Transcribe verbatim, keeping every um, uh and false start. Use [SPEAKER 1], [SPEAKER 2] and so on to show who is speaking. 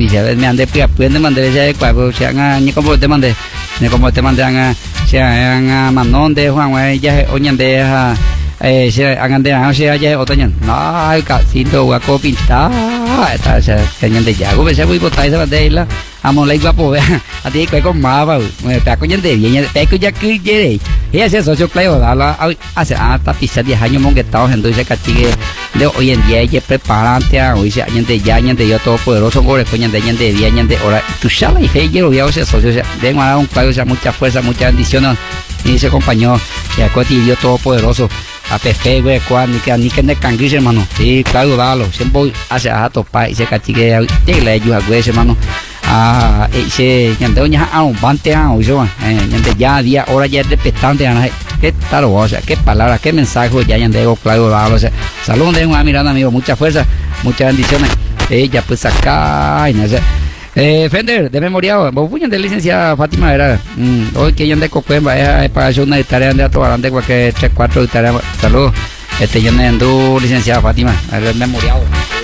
[SPEAKER 1] dice, me ande pia pueden mandar ese cuadro, se haga ni como te mandé, ni como te mandan, se hagan manón de Juan, ya oñan de eh se hagan de no se haya otro ñan, no, el casito guaco pinta, está se cañan de ya, como se voy botar esa bandera, amo la guapo, a ti que con más, me pega coñan de bien, pega ya que quiere, y ese socio claro, la hace hasta pizza diez años monguetados, entonces castigue de hoy en día ella preparante hoy se añade de ya añade de yo todo poderoso gore coñan de añade de día añade de hora tú sabes y fe yo ya ese socio de un cuadro sea mucha fuerza mucha bendición y ese compañero ya coti Dios todo poderoso a pepe güey cuan ni que ni que de canguillo hermano sí claro dalo siempre hace a topa y se castigue de la ayuda güey hermano a ese ñande oña a un bante a hoy yo ñande ya día hora ya de pestante qué tal o sea qué palabra qué mensaje ya ñande claro dalo o sea saludos de una mirada amigo mucha fuerza muchas bendiciones ella pues acá y no sé eh Fender de memoria vos puñan de licenciada Fátima era mm, hoy que ñande cocuemba es para hacer una tarea de todo grande cualquier tres cuatro tareas saludos este ñande licenciada Fátima el memoriado